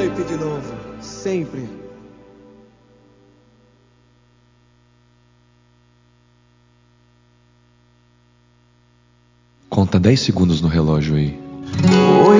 noite de novo, sempre. Conta 10 segundos no relógio aí.